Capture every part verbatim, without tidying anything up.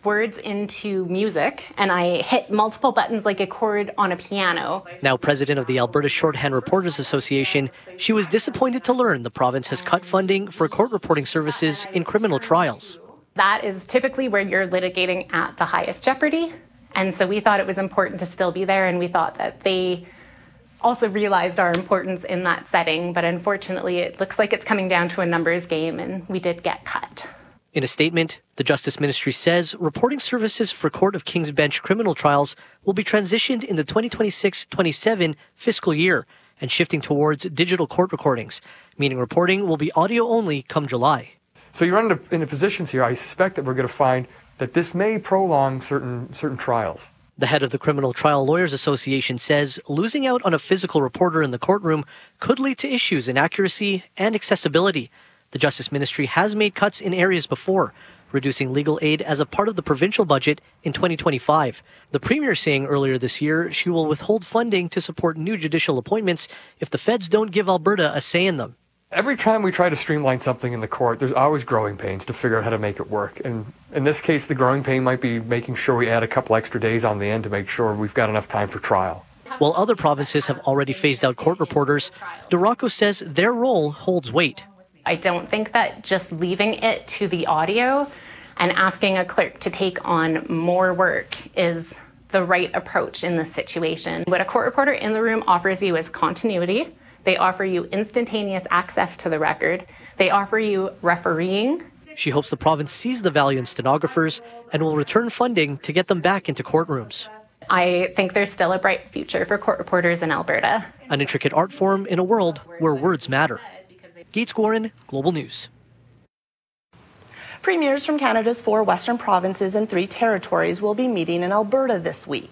words into music, and I hit multiple buttons like a chord on a piano. Now president of the Alberta Shorthand Reporters Association, she was disappointed to learn the province has cut funding for court reporting services in criminal trials. That is typically where you're litigating at the highest jeopardy, and so we thought it was important to still be there, and we thought that they also realized our importance in that setting, but unfortunately it looks like it's coming down to a numbers game, and we did get cut. In a statement, the Justice Ministry says reporting services for Court of King's Bench criminal trials will be transitioned in the twenty twenty-six twenty-seven fiscal year and shifting towards digital court recordings, meaning reporting will be audio only come July. So you run into, into positions here, I suspect that we're going to find that this may prolong certain certain trials. The head of the Criminal Trial Lawyers Association says losing out on a physical reporter in the courtroom could lead to issues in accuracy and accessibility. The Justice Ministry has made cuts in areas before, reducing legal aid as a part of the provincial budget in twenty twenty-five. The Premier saying earlier this year she will withhold funding to support new judicial appointments if the feds don't give Alberta a say in them. Every time we try to streamline something in the court, there's always growing pains to figure out how to make it work. And in this case, the growing pain might be making sure we add a couple extra days on the end to make sure we've got enough time for trial. While other provinces have already phased out court reporters, Duraco says their role holds weight. I don't think that just leaving it to the audio and asking a clerk to take on more work is the right approach in this situation. What a court reporter in the room offers you is continuity. They offer you instantaneous access to the record. They offer you refereeing. She hopes the province sees the value in stenographers and will return funding to get them back into courtrooms. I think there's still a bright future for court reporters in Alberta. An intricate art form in a world where words matter. Gates Gorin, Global News. Premiers from Canada's four western provinces and three territories will be meeting in Alberta this week.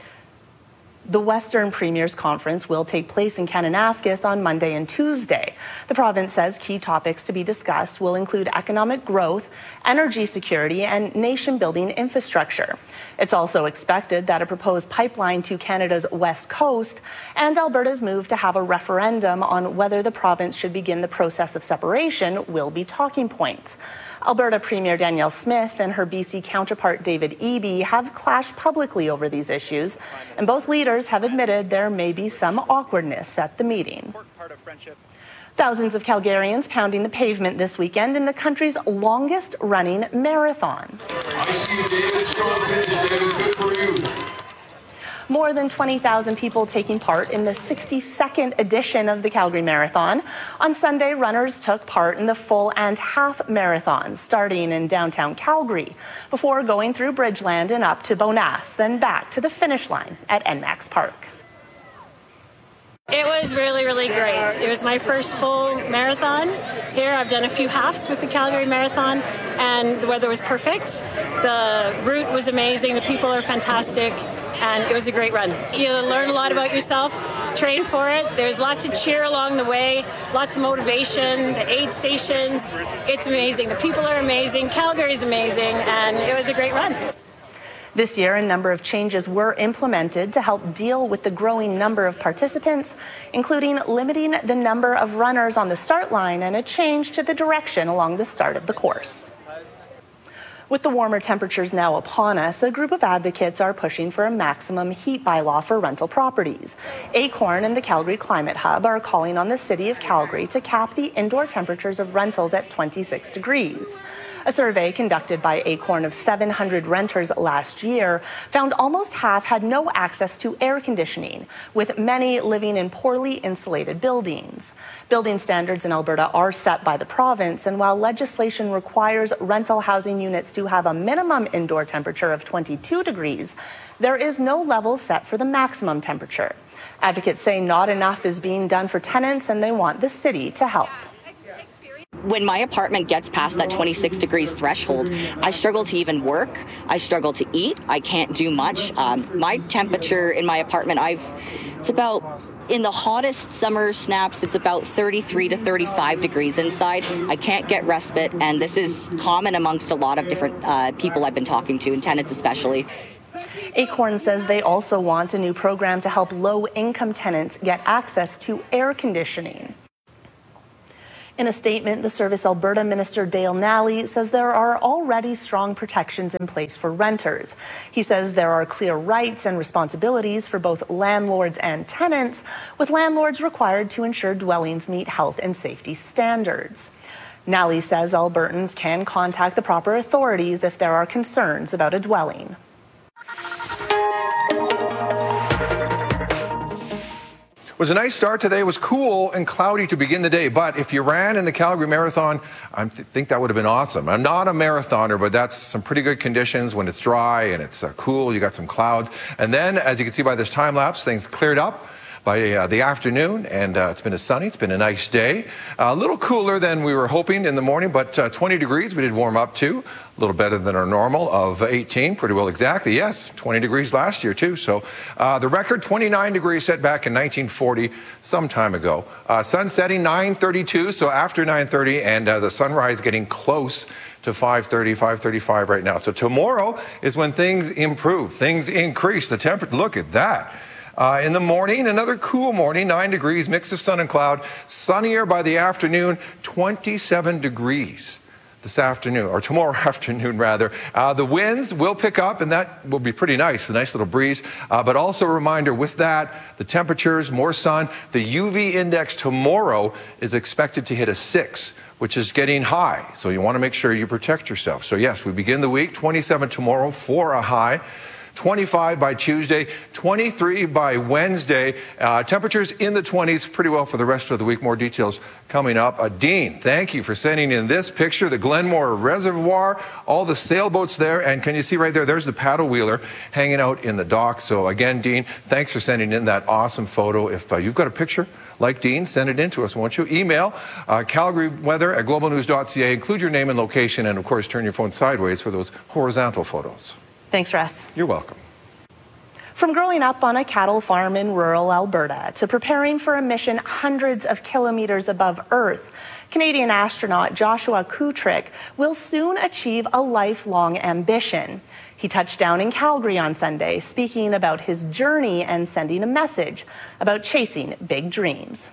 The Western Premiers Conference will take place in Kananaskis on Monday and Tuesday. The province says key topics to be discussed will include economic growth, energy security, and nation-building infrastructure. It's also expected that a proposed pipeline to Canada's west coast and Alberta's move to have a referendum on whether the province should begin the process of separation will be talking points. Alberta Premier Danielle Smith and her B C counterpart David Eby have clashed publicly over these issues, and both leaders have admitted there may be some awkwardness at the meeting. Thousands of Calgarians pounding the pavement this weekend in the country's longest-running marathon. I see David strong finish, David, good for you. More than twenty thousand people taking part in the sixty-second edition of the Calgary Marathon. On Sunday, runners took part in the full and half marathons, starting in downtown Calgary, before going through Bridgeland and up to Bonas, then back to the finish line at N MAX Park. It was really, really great. It was my first full marathon here. I've done a few halves with the Calgary Marathon, and the weather was perfect. The route was amazing. The people are fantastic. And it was a great run. You learn a lot about yourself, train for it. There's lots of cheer along the way, lots of motivation, the aid stations. It's amazing. The people are amazing. Calgary's amazing, and it was a great run. This year, a number of changes were implemented to help deal with the growing number of participants, including limiting the number of runners on the start line and a change to the direction along the start of the course. With the warmer temperatures now upon us, a group of advocates are pushing for a maximum heat bylaw for rental properties. Acorn and the Calgary Climate Hub are calling on the City of Calgary to cap the indoor temperatures of rentals at twenty-six degrees. A survey conducted by Acorn of seven hundred renters last year found almost half had no access to air conditioning, with many living in poorly insulated buildings. Building standards in Alberta are set by the province, and while legislation requires rental housing units to have a minimum indoor temperature of twenty-two degrees, there is no level set for the maximum temperature. Advocates say not enough is being done for tenants, and they want the city to help. When my apartment gets past that twenty-six degrees threshold, I struggle to even work. I struggle to eat. I can't do much. Um, my temperature in my apartment, I've it's about, in the hottest summer snaps, it's about thirty-three to thirty-five degrees inside. I can't get respite, and this is common amongst a lot of different uh, people I've been talking to, and tenants especially. Acorn says they also want a new program to help low-income tenants get access to air conditioning. In a statement, the Service Alberta Minister Dale Nally says there are already strong protections in place for renters. He says there are clear rights and responsibilities for both landlords and tenants, with landlords required to ensure dwellings meet health and safety standards. Nally says Albertans can contact the proper authorities if there are concerns about a dwelling. It was a nice start today. It was cool and cloudy to begin the day, but if you ran in the Calgary Marathon, I th- think that would have been awesome. I'm not a marathoner, but that's some pretty good conditions when it's dry and it's uh, cool. You got some clouds. And then, as you can see by this time lapse, things cleared up by uh, the afternoon, and uh, it's been a sunny, it's been a nice day. Uh, a little cooler than we were hoping in the morning, but uh, twenty degrees we did warm up to. A little better than our normal of eighteen, pretty well exactly. Yes, twenty degrees last year too. So uh, the record, twenty-nine degrees set back in nineteen forty, some time ago. Uh, sun setting nine thirty-two, so after nine thirty, and uh, the sunrise getting close to five thirty, five thirty-five right now. So tomorrow is when things improve, things increase. The temperature, look at that. Uh, in the morning, another cool morning, nine degrees, mix of sun and cloud. Sunnier by the afternoon, twenty-seven degrees this afternoon, or tomorrow afternoon, rather. Uh, the winds will pick up, and that will be pretty nice, a nice little breeze. Uh, but also a reminder, with that, the temperatures, more sun, the U V index tomorrow is expected to hit a six, which is getting high. So you want to make sure you protect yourself. So yes, we begin the week, twenty-seven tomorrow for a high. twenty-five by Tuesday, twenty-three by Wednesday. Uh, temperatures in the twenties, pretty well for the rest of the week. More details coming up. Uh, Dean, thank you for sending in this picture, the Glenmore Reservoir, all the sailboats there. And can you see right there, there's the paddle wheeler hanging out in the dock. So again, Dean, thanks for sending in that awesome photo. If uh, you've got a picture like Dean, send it in to us, won't you? Email uh, Calgary Weather at global news dot c a. Include your name and location, and of course, turn your phone sideways for those horizontal photos. Thanks, Russ. You're welcome. From growing up on a cattle farm in rural Alberta to preparing for a mission hundreds of kilometers above Earth, Canadian astronaut Joshua Kutrick will soon achieve a lifelong ambition. He touched down in Calgary on Sunday, speaking about his journey and sending a message about chasing big dreams.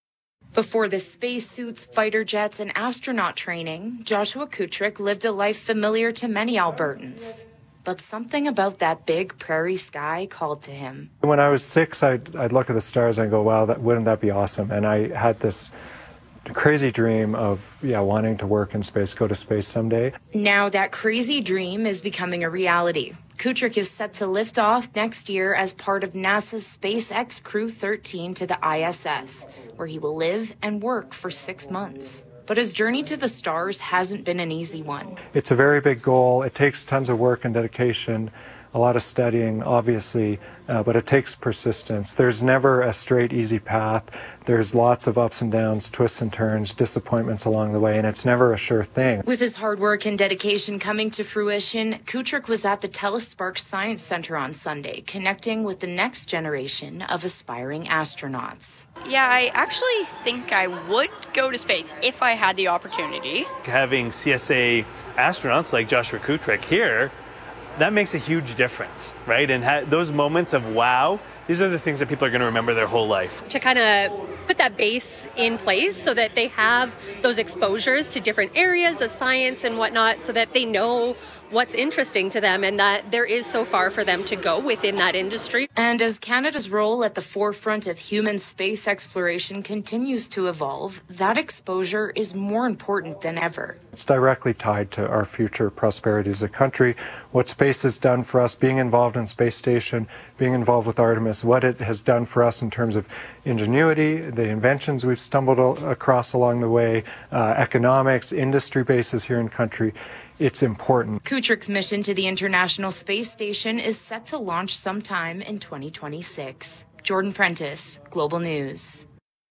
Before the spacesuits, fighter jets, and astronaut training, Joshua Kutrick lived a life familiar to many Albertans. But something about that big prairie sky called to him. When I was six, I'd, I'd look at the stars and go, wow, that, wouldn't that be awesome? And I had this crazy dream of, yeah, wanting to work in space, go to space someday. Now that crazy dream is becoming a reality. Kutrick is set to lift off next year as part of NASA's SpaceX Crew thirteen to the I S S, where he will live and work for six months. But his journey to the stars hasn't been an easy one. It's a very big goal. It takes tons of work and dedication, a lot of studying, obviously, uh, but it takes persistence. There's never a straight, easy path. There's lots of ups and downs, twists and turns, disappointments along the way, and it's never a sure thing. With his hard work and dedication coming to fruition, Kutrick was at the Telespark Science Center on Sunday, connecting with the next generation of aspiring astronauts. Yeah, I actually think I would go to space if I had the opportunity. Having C S A astronauts like Joshua Kutrick here, that makes a huge difference, right? And ha- those moments of wow, these are the things that people are going to remember their whole life. To kind of put that base in place so that they have those exposures to different areas of science and whatnot, so that they know what's interesting to them and that there is so far for them to go within that industry. And as Canada's role at the forefront of human space exploration continues to evolve, that exposure is more important than ever. It's directly tied to our future prosperity as a country. What space has done for us, being involved in Space Station, being involved with Artemis, what it has done for us in terms of ingenuity, the inventions we've stumbled across along the way, uh, economics, industry bases here in country. It's important. Kutrick's mission to the International Space Station is set to launch sometime in twenty twenty-six. Jordan Prentice, Global News.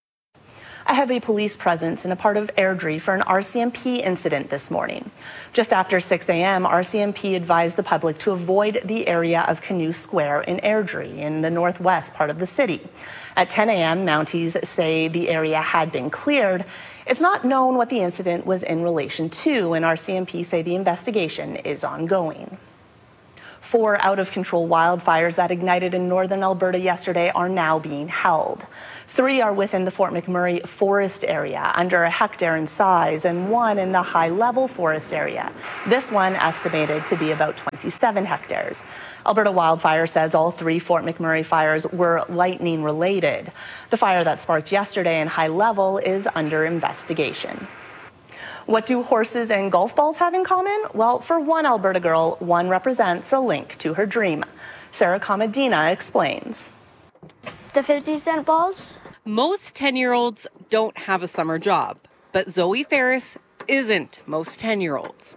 A heavy police presence in a part of Airdrie for an R C M P incident this morning. Just after six a.m., R C M P advised the public to avoid the area of Canoe Square in Airdrie in the northwest part of the city. At ten a.m., Mounties say the area had been cleared. It's not known what the incident was in relation to, and R C M P say the investigation is ongoing. Four out-of-control wildfires that ignited in northern Alberta yesterday are now being held. Three are within the Fort McMurray forest area, under a hectare in size, and one in the high-level forest area. This one estimated to be about twenty-seven hectares. Alberta Wildfire says all three Fort McMurray fires were lightning-related. The fire that sparked yesterday in High Level is under investigation. What do horses and golf balls have in common? Well, for one Alberta girl, one represents a link to her dream. Sarah Comadina explains. The fifty cent balls? Most ten-year-olds don't have a summer job, but Zoe Ferris isn't most ten-year-olds.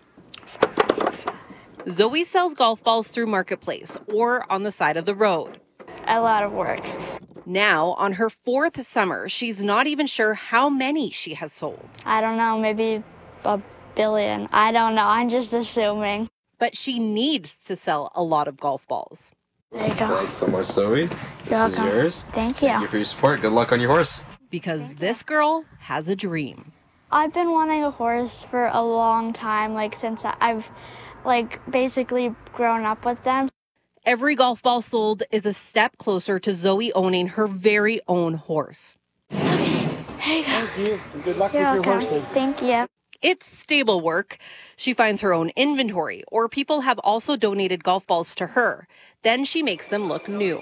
Zoe sells golf balls through Marketplace or on the side of the road. A lot of work. Now, on her fourth summer, she's not even sure how many she has sold. I don't know, maybe a billion. I don't know, I'm just assuming. But she needs to sell a lot of golf balls. There you go. Thanks so much, Zoe. This You're is welcome. yours. Thank you. Thank you for your support. Good luck on your horse. Because this girl has a dream. I've been wanting a horse for a long time, like since I've like basically grown up with them. Every golf ball sold is a step closer to Zoe owning her very own horse. Okay, there you go. Thank you. And good luck You're with your welcome. horsing. Thank you. It's stable work. She finds her own inventory, or people have also donated golf balls to her. Then she makes them look new.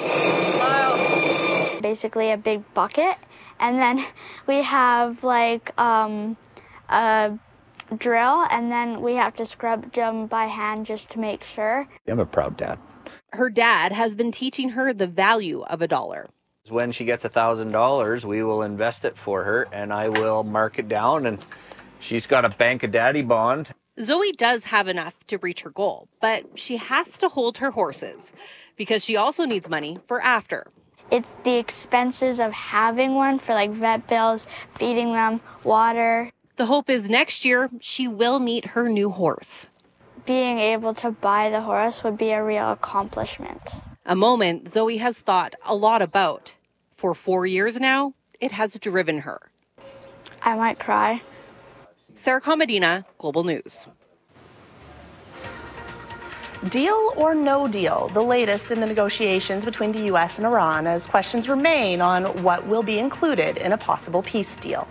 Basically a big bucket, and then we have like um, a drill, and then we have to scrub them by hand just to make sure. I'm a proud dad. Her dad has been teaching her the value of a dollar. When she gets a thousand dollars, we will invest it for her, and I will mark it down, and she's got a Bank of Daddy bond. Zoe does have enough to reach her goal, but she has to hold her horses because she also needs money for after. It's the expenses of having one for like vet bills, feeding them, water. The hope is next year she will meet her new horse. Being able to buy the horse would be a real accomplishment. A moment Zoe has thought a lot about. For four years now, it has driven her. I might cry. Sarah Comadina, Global News. Deal or no deal? The latest in the negotiations between the U S and Iran as questions remain on what will be included in a possible peace deal.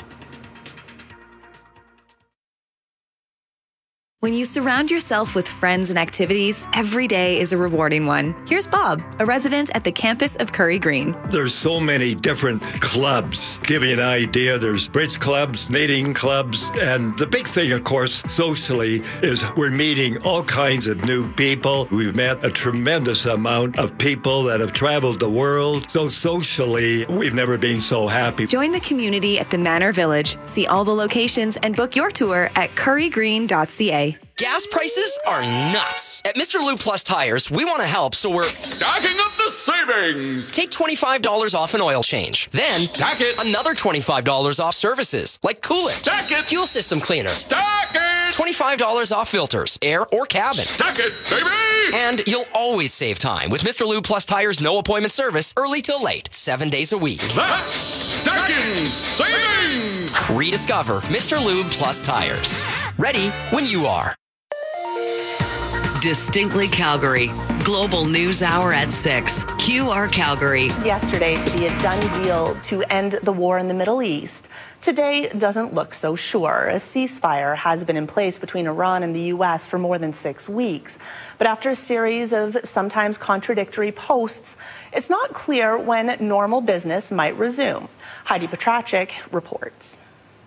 When you surround yourself with friends and activities, every day is a rewarding one. Here's Bob, a resident at the campus of Curry Green. There's so many different clubs. Give you an idea, there's bridge clubs, knitting clubs, and the big thing, of course, socially, is we're meeting all kinds of new people. We've met a tremendous amount of people that have traveled the world. So socially, we've never been so happy. Join the community at the Manor Village. See all the locations and book your tour at curry green dot c a. Gas prices are nuts. At Mister Lube Plus Tires, we want to help, so we're stacking up the savings. Take twenty-five dollars off an oil change. Then, stack it. Another twenty-five dollars off services, like coolant, stack it. Fuel system cleaner, stack it. twenty-five dollars off filters, air or cabin. Stack it, baby. And you'll always save time with Mister Lube Plus Tires no appointment service, early till late, seven days a week. That's stacking savings. Rediscover Mister Lube Plus Tires. Ready when you are. Distinctly Calgary. Global News Hour at six. Q R Calgary. Yesterday to be a done deal to end the war in the Middle East. Today doesn't look so sure. A ceasefire has been in place between Iran and the U S for more than six weeks. But after a series of sometimes contradictory posts, it's not clear when normal business might resume. Heidi Petracek reports.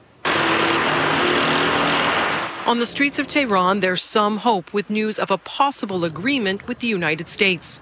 On the streets of Tehran, there's some hope with news of a possible agreement with the United States.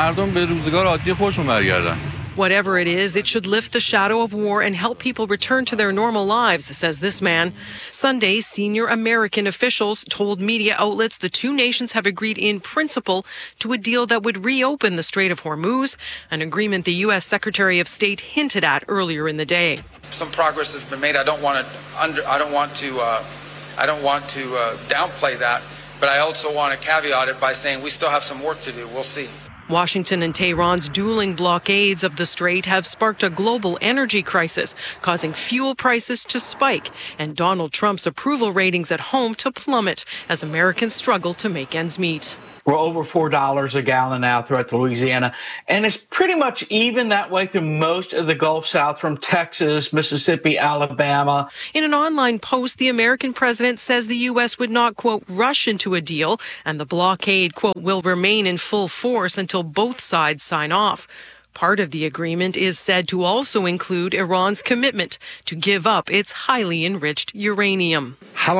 Whatever it is, it should lift the shadow of war and help people return to their normal lives, says this man. Sunday, senior American officials told media outlets the two nations have agreed in principle to a deal that would reopen the Strait of Hormuz, an agreement the U S Secretary of State hinted at earlier in the day. Some progress has been made. I don't want to under, I don't want to uh, I don't want to uh, downplay that, but I also want to caveat it by saying we still have some work to do. We'll see. Washington and Tehran's dueling blockades of the strait have sparked a global energy crisis, causing fuel prices to spike and Donald Trump's approval ratings at home to plummet as Americans struggle to make ends meet. We're over four dollars a gallon now throughout Louisiana, and it's pretty much even that way through most of the Gulf South from Texas, Mississippi, Alabama. In an online post, the American president says the U S would not, quote, rush into a deal, and the blockade, quote, will remain in full force until both sides sign off. Part of the agreement is said to also include Iran's commitment to give up its highly enriched uranium.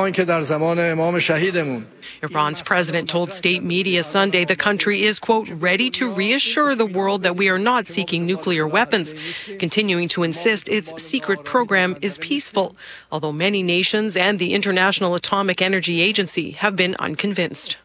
Iran's president told state media Sunday the country is, quote, ready to reassure the world that we are not seeking nuclear weapons, continuing to insist its secret program is peaceful, although many nations and the International Atomic Energy Agency have been unconvinced.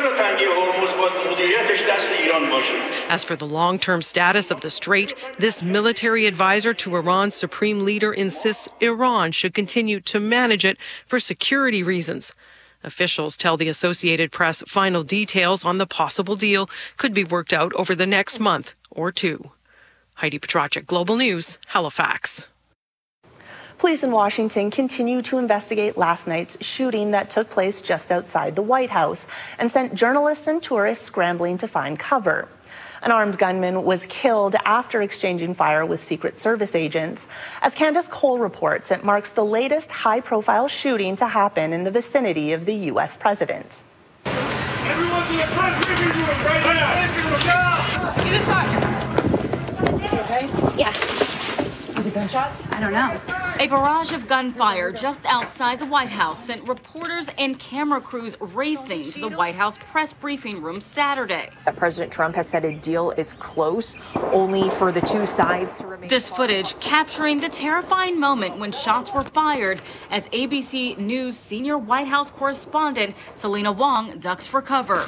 As for the long-term status of the strait, this military advisor to Iran's supreme leader insists Iran should continue to manage it for security reasons. Officials tell the Associated Press final details on the possible deal could be worked out over the next month or two. Heidi Petracek, Global News, Halifax. Police in Washington continue to investigate last night's shooting that took place just outside the White House and sent journalists and tourists scrambling to find cover. An armed gunman was killed after exchanging fire with Secret Service agents. As Candace Cole reports, it marks the latest high-profile shooting to happen in the vicinity of the U S president. Everyone to the front living room right now. Get inside. You okay? Yeah. Was it gunshots? I don't know. A barrage of gunfire just outside the White House sent reporters and camera crews racing to the White House press briefing room Saturday. President Trump has said a deal is close, only for the two sides to remain. This footage capturing the terrifying moment when shots were fired as A B C News senior White House correspondent Selena Wong ducks for cover.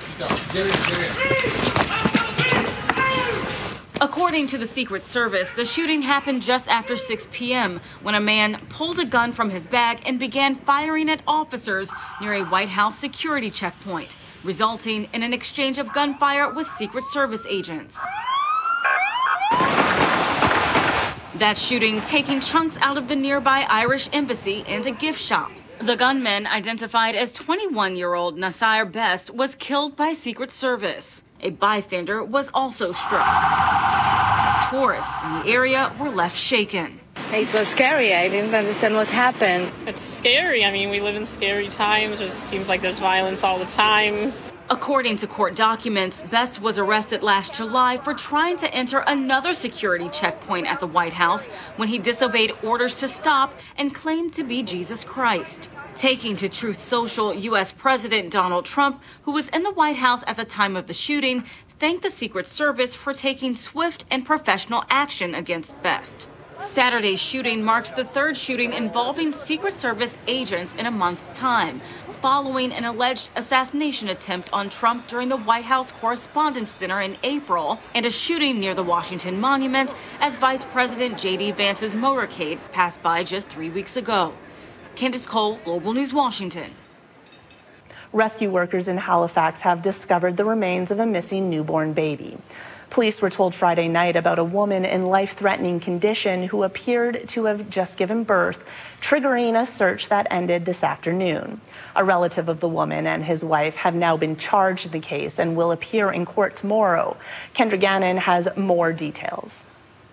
According to the Secret Service, the shooting happened just after six p.m. when a man pulled a gun from his bag and began firing at officers near a White House security checkpoint, resulting in an exchange of gunfire with Secret Service agents. That shooting taking chunks out of the nearby Irish embassy and a gift shop. The gunman, identified as twenty-one-year-old Nasir Best, was killed by Secret Service. A bystander was also struck. Tourists in the area were left shaken. It was scary. I didn't understand what happened. It's scary. I mean, we live in scary times. It seems like there's violence all the time. According to court documents, Best was arrested last July for trying to enter another security checkpoint at the White House when he disobeyed orders to stop and claimed to be Jesus Christ. Taking to Truth Social, U S President Donald Trump, who was in the White House at the time of the shooting, thanked the Secret Service for taking swift and professional action against Best. Saturday's shooting marks the third shooting involving Secret Service agents in a month's time, following an alleged assassination attempt on Trump during the White House Correspondents' Dinner in April and a shooting near the Washington Monument as Vice President J D Vance's motorcade passed by just three weeks ago. Candace Cole, Global News, Washington. Rescue workers in Halifax have discovered the remains of a missing newborn baby. Police were told Friday night about a woman in life-threatening condition who appeared to have just given birth, triggering a search that ended this afternoon. A relative of the woman and his wife have now been charged in the case and will appear in court tomorrow. Kendra Gannon has more details.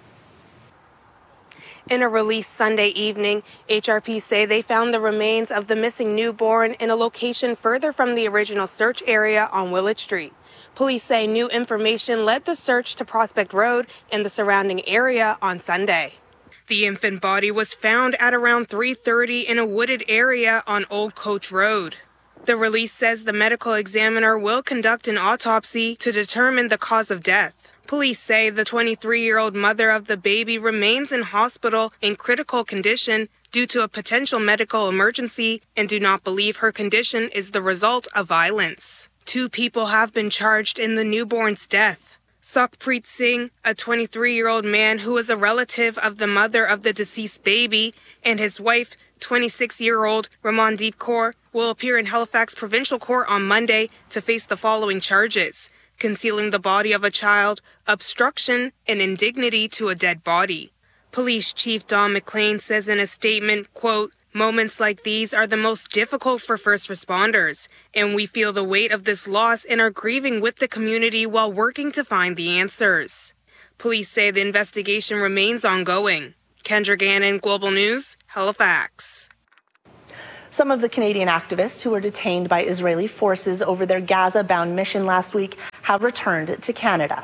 In a release Sunday evening, H R P say they found the remains of the missing newborn in a location further from the original search area on Willett Street. Police say new information led the search to Prospect Road and the surrounding area on Sunday. The infant body was found at around three thirty in a wooded area on Old Coach Road. The release says the medical examiner will conduct an autopsy to determine the cause of death. Police say the twenty-three-year-old mother of the baby remains in hospital in critical condition due to a potential medical emergency and do not believe her condition is the result of violence. Two people have been charged in the newborn's death. Sukhpreet Singh, a twenty-three-year-old man who is a relative of the mother of the deceased baby, and his wife, twenty-six-year-old Ramandeep Kaur, will appear in Halifax Provincial Court on Monday to face the following charges: concealing the body of a child, obstruction, and indignity to a dead body. Police Chief Don McLean says in a statement, quote, Moments like these are the most difficult for first responders, and we feel the weight of this loss and are grieving with the community while working to find the answers. Police say the investigation remains ongoing. Kendra Gannon, Global News, Halifax. Some of the Canadian activists who were detained by Israeli forces over their Gaza-bound mission last week have returned to Canada.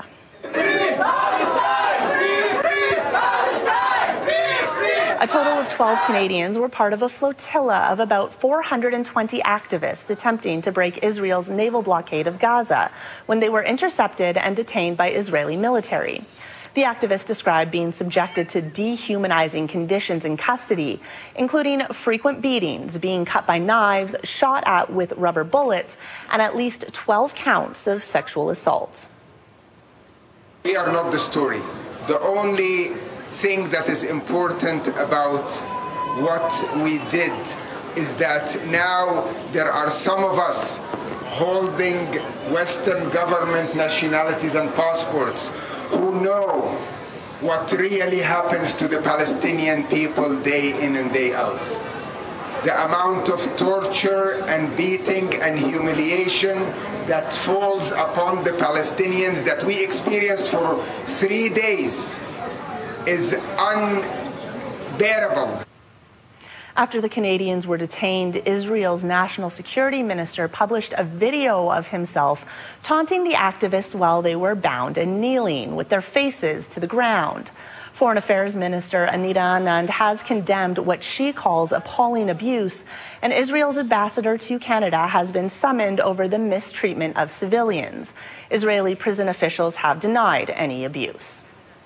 A total of twelve Canadians were part of a flotilla of about four hundred twenty activists attempting to break Israel's naval blockade of Gaza when they were intercepted and detained by Israeli military. The activists described being subjected to dehumanizing conditions in custody, including frequent beatings, being cut by knives, shot at with rubber bullets, and at least twelve counts of sexual assault. We are not the story. The only thing that is important about what we did is that now there are some of us holding Western government nationalities and passports who know what really happens to the Palestinian people day in and day out. The amount of torture and beating and humiliation that falls upon the Palestinians that we experienced for three days is unbearable. After the Canadians were detained, Israel's national security minister published a video of himself taunting the activists while they were bound and kneeling with their faces to the ground. Foreign Affairs Minister Anita Anand has condemned what she calls appalling abuse, and Israel's ambassador to Canada has been summoned over the mistreatment of civilians. Israeli prison officials have denied any abuse.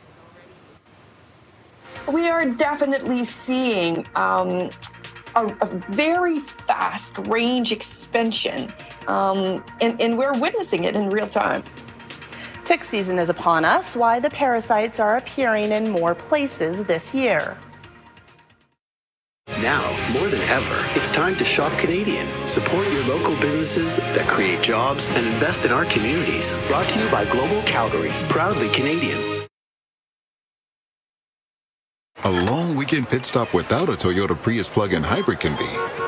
We are definitely seeing um, a, a very fast range expansion, um, and, and we're witnessing it in real time. Tick season is upon us. Why the parasites are appearing in more places this year. Now, more than ever, it's time to shop Canadian. Support your local businesses that create jobs and invest in our communities. Brought to you by Global Calgary, proudly Canadian. A long weekend pit stop without a Toyota Prius plug-in hybrid can be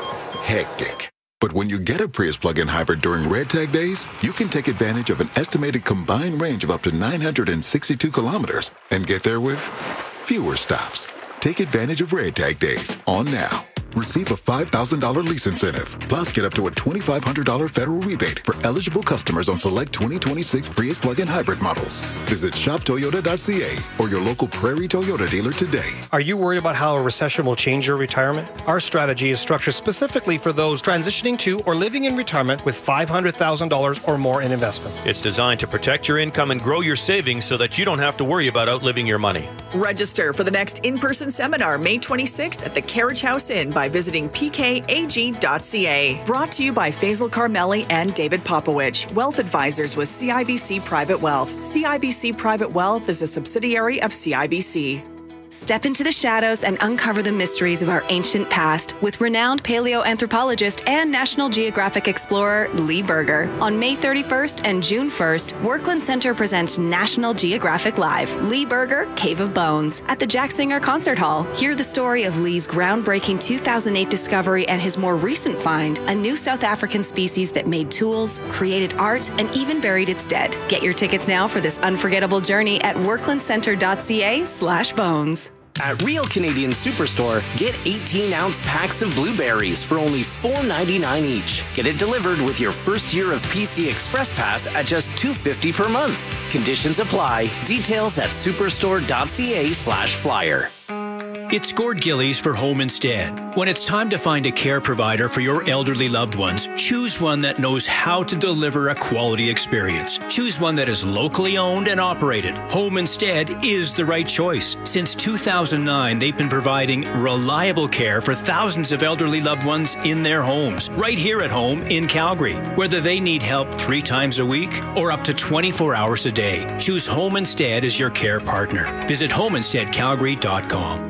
hectic. But when you get a Prius plug-in hybrid during Red Tag days, you can take advantage of an estimated combined range of up to nine hundred sixty-two kilometers and get there with fewer stops. Take advantage of Red Tag days on now. Receive a five thousand dollars lease incentive, plus get up to a twenty-five hundred dollars federal rebate for eligible customers on select twenty twenty-six Prius plug-in hybrid models. Visit shop toyota dot c a or your local Prairie Toyota dealer today. Are you worried about how a recession will change your retirement? Our strategy is structured specifically for those transitioning to or living in retirement with five hundred thousand dollars or more in investments. It's designed to protect your income and grow your savings so that you don't have to worry about outliving your money. Register for the next in-person seminar May twenty-sixth at the Carriage House Inn by visiting p k a g dot c a. Brought to you by Faisal Carmeli and David Popowich, Wealth Advisors with C I B C Private Wealth. C I B C Private Wealth is a subsidiary of C I B C. Step into the shadows and uncover the mysteries of our ancient past with renowned paleoanthropologist and National Geographic explorer Lee Berger. On May thirty-first and June first, Workland Center presents National Geographic Live, Lee Berger, Cave of Bones, at the Jack Singer Concert Hall. Hear the story of Lee's groundbreaking two thousand eight discovery and his more recent find, a new South African species that made tools, created art, and even buried its dead. Get your tickets now for this unforgettable journey at workland center dot c a slash bones. At Real Canadian Superstore, get eighteen ounce packs of blueberries for only four ninety-nine each. Get it delivered with your first year of P C Express Pass at just two fifty per month. Conditions apply. Details at superstore dot c a slash flyer. It's Gord Gillies for Home Instead. When it's time to find a care provider for your elderly loved ones, choose one that knows how to deliver a quality experience. Choose one that is locally owned and operated. Home Instead is the right choice. Since two thousand nine, they've been providing reliable care for thousands of elderly loved ones in their homes, right here at home in Calgary. Whether they need help three times a week or up to twenty-four hours a day, choose Home Instead as your care partner. Visit home instead calgary dot com.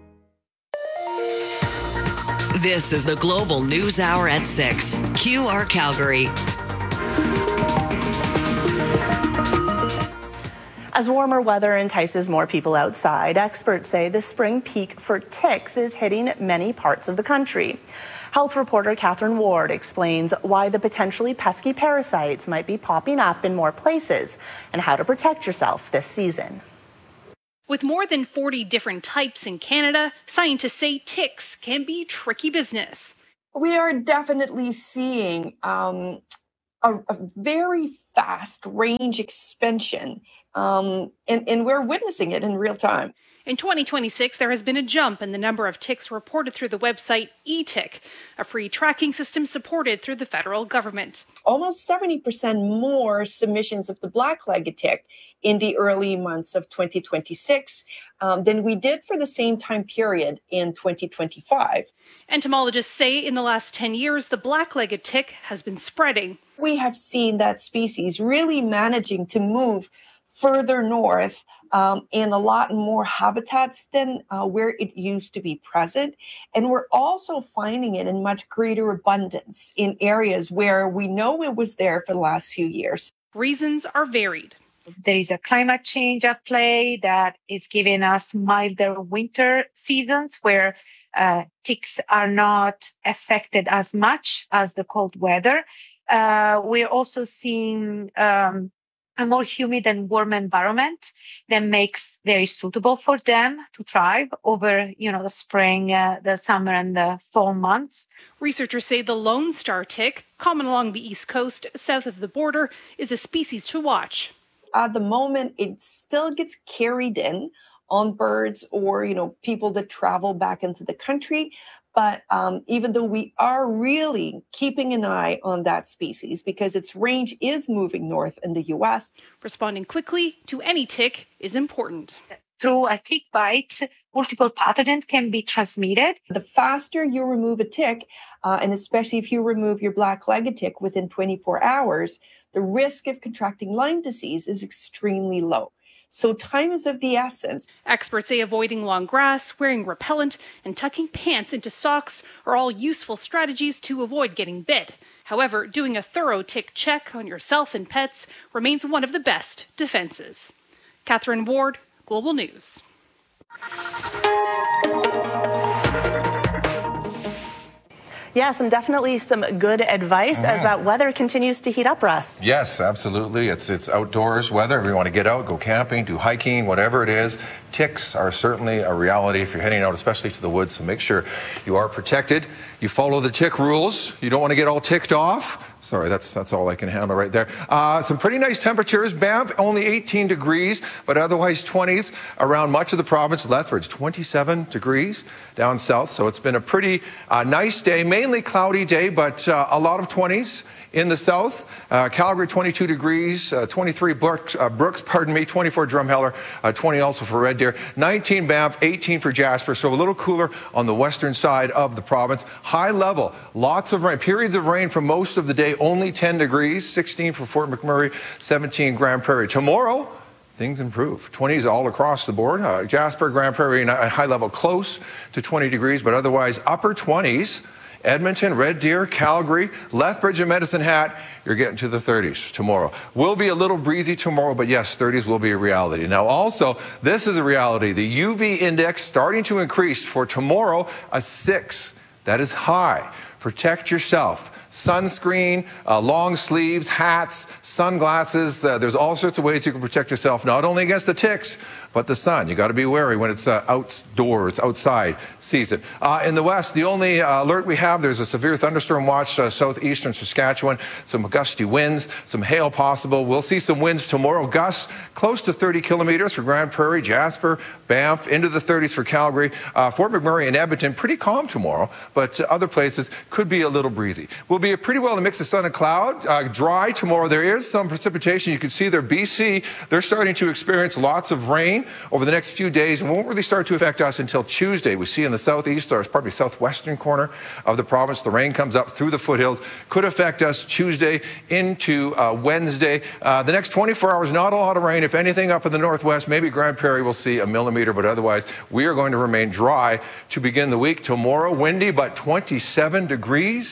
This is the Global News Hour at six. Q R Calgary. As warmer weather entices more people outside, experts say the spring peak for ticks is hitting many parts of the country. Health reporter Catherine Ward explains why the potentially pesky parasites might be popping up in more places and how to protect yourself this season. With more than forty different types in Canada, scientists say ticks can be tricky business. We are definitely seeing um, a, a very fast range expansion, um, and, and we're witnessing it in real time. In twenty twenty-six, there has been a jump in the number of ticks reported through the website eTick, a free tracking system supported through the federal government. Almost seventy percent more submissions of the black-legged tick in the early months of twenty twenty-six um, than we did for the same time period in twenty twenty-five. Entomologists say in the last ten years, the black-legged tick has been spreading. We have seen that species really managing to move further north um, in a lot more habitats than uh, where it used to be present. And we're also finding it in much greater abundance in areas where we know it was there for the last few years. Reasons are varied. There is a climate change at play that is giving us milder winter seasons where uh, ticks are not affected as much as the cold weather. Uh, we're also seeing um, a more humid and warm environment that makes very suitable for them to thrive over, you know, the spring, uh, the summer, and the fall months. Researchers say the Lone Star tick, common along the East Coast, south of the border, is a species to watch. At the moment, it still gets carried in on birds or, you know, people that travel back into the country. But um, even though we are really keeping an eye on that species because its range is moving north in the U S. Responding quickly to any tick is important. Through a tick bite, multiple pathogens can be transmitted. The faster you remove a tick, uh, and especially if you remove your black-legged tick within twenty-four hours, the risk of contracting Lyme disease is extremely low. So time is of the essence. Experts say avoiding long grass, wearing repellent, and tucking pants into socks are all useful strategies to avoid getting bit. However, doing a thorough tick check on yourself and pets remains one of the best defenses. Catherine Ward, Global News. Yeah, some definitely some good advice mm. as that weather continues to heat up, Russ. Yes, absolutely. It's it's outdoors weather. If you want to get out, go camping, do hiking, whatever it is. Ticks are certainly a reality if you're heading out, especially to the woods. So make sure you are protected. You follow the tick rules. You don't want to get all ticked off. Sorry, that's that's all I can handle right there. Uh, some pretty nice temperatures. Banff, only eighteen degrees, but otherwise twenties around much of the province. Lethbridge, twenty-seven degrees down south. So it's been a pretty uh, nice day, mainly cloudy day, but uh, a lot of twenties in the south. Uh, Calgary, twenty-two degrees, uh, twenty-three Brooks, uh, Brooks, pardon me, twenty-four Drumheller, uh, twenty also for Red Deer, nineteen Banff, eighteen for Jasper. So a little cooler on the western side of the province. High level, lots of rain, periods of rain for most of the day, only ten degrees, sixteen for Fort McMurray, seventeen Grand Prairie. Tomorrow, things improve. twenties all across the board. Uh, Jasper, Grand Prairie, and high level close to twenty degrees, but otherwise upper twenties. Edmonton, Red Deer, Calgary, Lethbridge, and Medicine Hat, you're getting to the thirties tomorrow. Will be a little breezy tomorrow, but yes, thirties will be a reality. Now also, this is a reality. The U V index starting to increase for tomorrow, a six. That is high. Protect yourself. Sunscreen, uh, long sleeves, hats, sunglasses. Uh, there's all sorts of ways you can protect yourself, not only against the ticks, but the sun. You got to be wary when it's uh, outdoors, outside season. Uh, in the west, the only uh, alert we have, there's a severe thunderstorm watch uh, southeastern Saskatchewan, some gusty winds, some hail possible. We'll see some winds tomorrow, gusts close to thirty kilometers for Grand Prairie, Jasper, Banff, into the thirties for Calgary. Uh, Fort McMurray and Edmonton, pretty calm tomorrow, but uh, other places could be a little breezy. We'll be pretty well a mix of sun and cloud. Uh, dry tomorrow. There is some precipitation. You can see there, B C, they're starting to experience lots of rain over the next few days. It won't really start to affect us until Tuesday. We see in the southeast, or probably southwestern corner of the province, the rain comes up through the foothills. Could affect us Tuesday into uh, Wednesday. Uh, the next twenty-four hours, not a lot of rain. If anything, up in the northwest, maybe Grand Prairie will see a millimeter, but otherwise, we are going to remain dry to begin the week. Tomorrow, windy, but twenty-seven degrees. For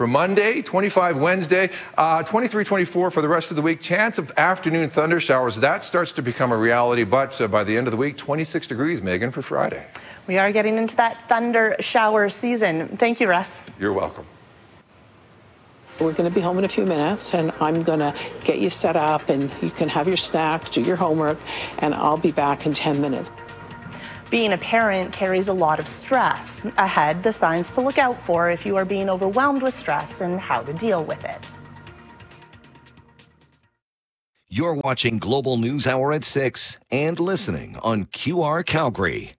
for Monday, twenty-five Wednesday, uh, twenty-three, twenty-four for the rest of the week. Chance of afternoon thunder showers. That starts to become a reality, but uh, by the end of the week, twenty-six degrees, Megan, for Friday. We are getting into that thunder shower season. Thank you, Russ. You're welcome. We're going to be home in a few minutes, and I'm going to get you set up, and you can have your snack, do your homework, and I'll be back in ten minutes. Being a parent carries a lot of stress. Ahead, the signs to look out for if you are being overwhelmed with stress and how to deal with it. You're watching Global News Hour at six and listening on Q R Calgary.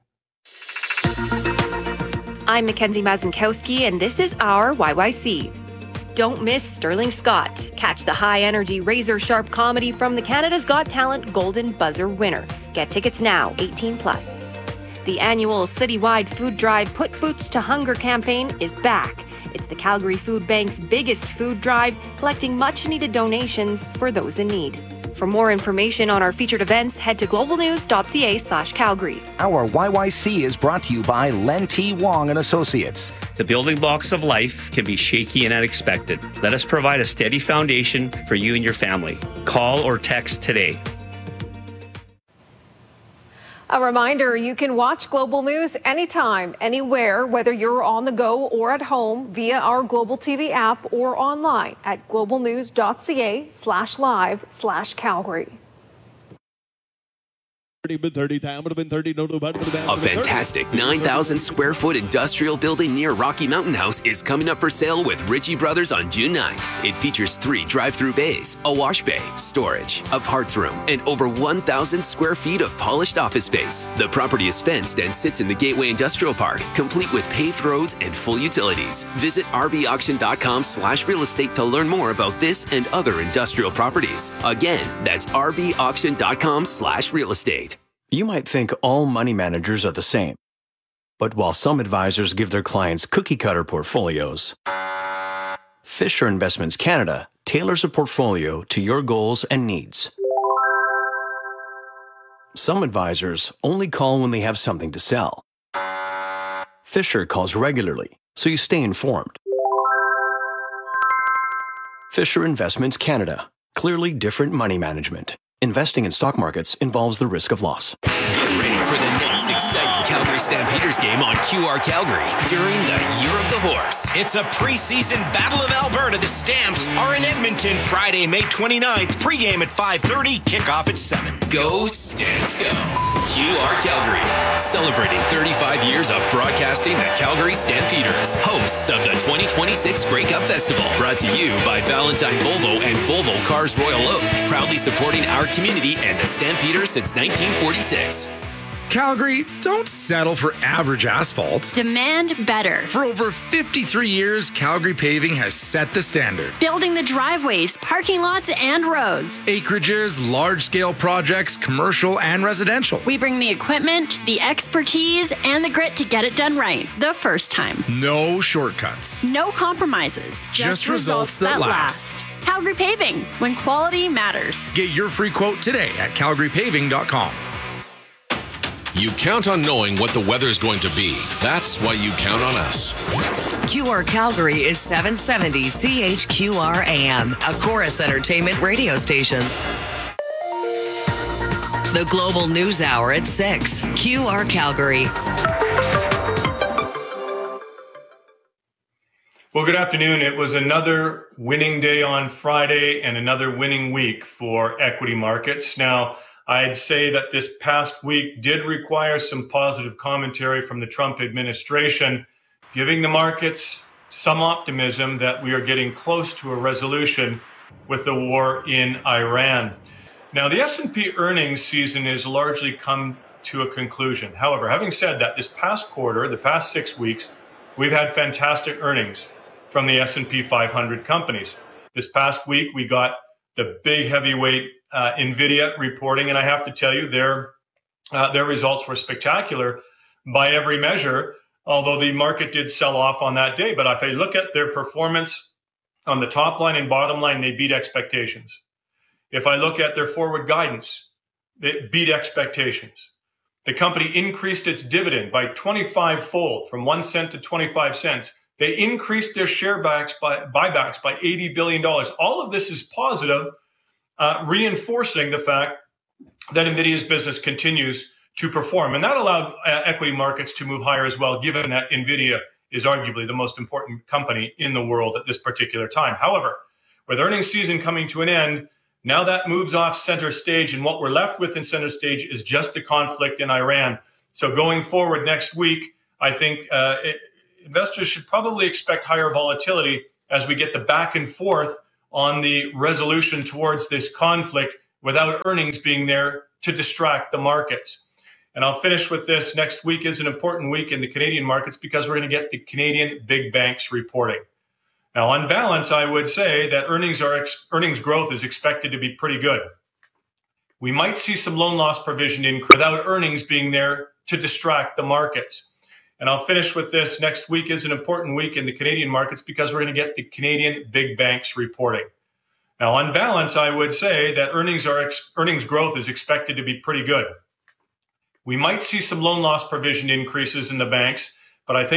I'm Mackenzie Mazinkowski, and this is our Y Y C. Don't miss Sterling Scott. Catch the high-energy, razor-sharp comedy from the Canada's Got Talent Golden Buzzer winner. Get tickets now, eighteen plus. The annual citywide food drive Put Boots to Hunger campaign is back. It's the Calgary Food Bank's biggest food drive, collecting much-needed donations for those in need. For more information on our featured events, head to globalnews.ca slash Calgary. Our Y Y C is brought to you by Len T. Wong and Associates. The building blocks of life can be shaky and unexpected. Let us provide a steady foundation for you and your family. Call or text today. A reminder, you can watch Global News anytime, anywhere, whether you're on the go or at home via our Global T V app or online at globalnews.ca slash live slash Calgary. A fantastic nine thousand square foot industrial building near Rocky Mountain House is coming up for sale with Ritchie Brothers on June ninth. It features three drive-through bays, a wash bay, storage, a parts room, and over one thousand square feet of polished office space. The property is fenced and sits in the Gateway Industrial Park, complete with paved roads and full utilities. Visit rbauction.com slash real estate to learn more about this and other industrial properties. Again, that's rbauction.com slash real estate. You might think all money managers are the same. But while some advisors give their clients cookie-cutter portfolios, Fisher Investments Canada tailors a portfolio to your goals and needs. Some advisors only call when they have something to sell. Fisher calls regularly, so you stay informed. Fisher Investments Canada. Clearly different money management. Investing in stock markets involves the risk of loss. Get ready for the next exciting Calgary Stampeders game on Q R Calgary during the Year of the Horse. It's a preseason Battle of Alberta. The Stamps are in Edmonton Friday, May twenty-ninth. Pregame at five thirty, kickoff at seven. Go Stamps go! Q R Calgary, celebrating thirty-five years of broadcasting the Calgary Stampeders, hosts of the twenty twenty-six Grey Cup Festival. Brought to you by Valentine Volvo and Volvo Cars Royal Oak, proudly supporting our community and the Stampeders since nineteen forty-six. Calgary, don't settle for average asphalt. Demand better. For over fifty-three years, Calgary Paving has set the standard. Building the driveways, parking lots, and roads. Acreages, large-scale projects, commercial and residential. We bring the equipment, the expertise, and the grit to get it done right the first time. No shortcuts. No compromises. Just, Just results, results that, that last. last. Calgary Paving, when quality matters. Get your free quote today at calgary paving dot com. You count on knowing what the weather's going to be. That's why you count on us. Q R Calgary is seven seventy C H Q R A M, a Chorus Entertainment radio station. The Global News Hour at six. Q R Calgary. Well, good afternoon. It was another winning day on Friday and another winning week for equity markets. Now, I'd say that this past week did require some positive commentary from the Trump administration, giving the markets some optimism that we are getting close to a resolution with the war in Iran. Now, the S and P earnings season has largely come to a conclusion. However, having said that, this past quarter, the past six weeks, we've had fantastic earnings from the S and P five hundred companies. This past week, we got the big heavyweight uh, NVIDIA reporting, and I have to tell you, their uh, their results were spectacular by every measure, although the market did sell off on that day. But if I look at their performance on the top line and bottom line, they beat expectations. If I look at their forward guidance, it beat expectations. The company increased its dividend by twenty-five fold, from one cent to twenty-five cents, They increased their share buybacks by, buybacks by eighty billion dollars. All of this is positive, uh, reinforcing the fact that NVIDIA's business continues to perform. And that allowed uh, equity markets to move higher as well, given that NVIDIA is arguably the most important company in the world at this particular time. However, with earnings season coming to an end, now that moves off center stage, and what we're left with in center stage is just the conflict in Iran. So going forward next week, I think uh, it, investors should probably expect higher volatility as we get the back and forth on the resolution towards this conflict without earnings being there to distract the markets. And I'll finish with this. Next week is an important week in the Canadian markets because we're going to get the Canadian big banks reporting. Now, on balance, I would say that earnings are ex- earnings growth is expected to be pretty good. We might see some loan loss provision increase without earnings being there to distract the markets. And I'll finish with this. Next week is an important week in the Canadian markets because we're going to get the Canadian big banks reporting. Now, on balance, I would say that earnings are ex- earnings growth is expected to be pretty good. We might see some loan loss provision increases in the banks, but I think